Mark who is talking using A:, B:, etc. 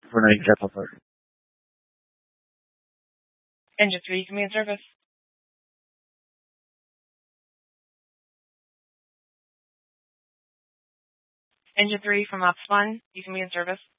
A: for now, get over.
B: Engine 3, you can be in service. Engine 3 from Ops 1, you can be in service.